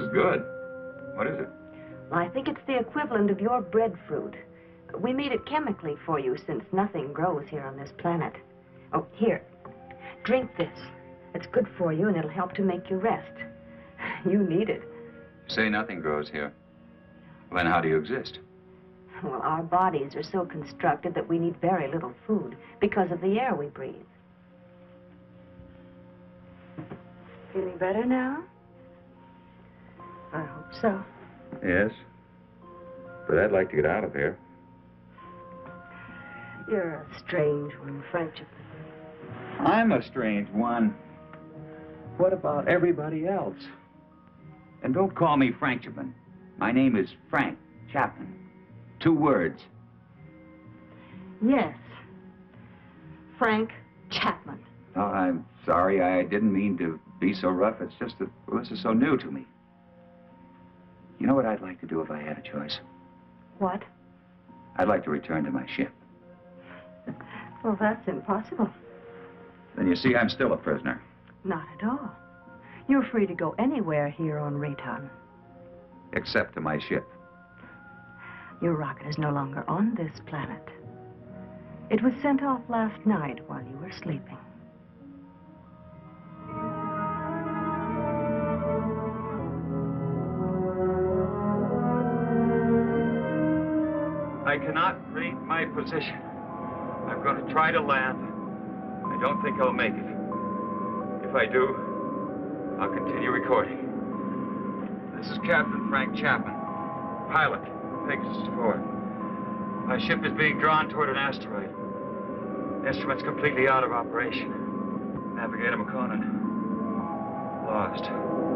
is good. What is it? Well, I think it's the equivalent of your breadfruit. We made it chemically for you since nothing grows here on this planet. Oh, here. Drink this. It's good for you and it'll help to make you rest. You need it. You say nothing grows here. Well, then how do you exist? Well, our bodies are so constructed that we need very little food because of the air we breathe. Feeling better now? I hope so. Yes. But I'd like to get out of here. You're a strange one, Frank. I'm a strange one. What about everybody else? And don't call me Frank Chapman. My name is Frank Chapman. 2 words. Yes. Frank Chapman. Oh, I'm sorry. I didn't mean to be so rough. It's just that well, this is so new to me. You know what I'd like to do if I had a choice? What? I'd like to return to my ship. Well, that's impossible. Then you see, I'm still a prisoner. Not at all. You're free to go anywhere here on Rayton. Except to my ship. Your rocket is no longer on this planet. It was sent off last night while you were sleeping. I cannot read my position. I'm going to try to land. I don't think I'll make it. If I do, I'll continue recording. This is Captain Frank Chapman, pilot, Pegasus 4. My ship is being drawn toward an asteroid. Instruments completely out of operation. Navigator McConan lost.